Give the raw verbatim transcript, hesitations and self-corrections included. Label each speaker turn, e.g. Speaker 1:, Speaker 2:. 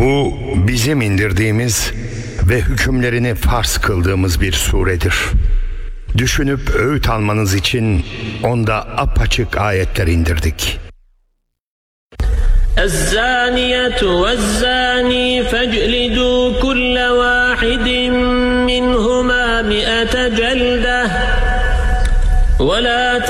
Speaker 1: Bu bizim indirdiğimiz ve hükümlerini farz kıldığımız bir suredir. Düşünüp öğüt almanız için onda apaçık ayetler indirdik.
Speaker 2: الزانية والزاني فاجلدوا كل واحد منهما مئة جلدة ولا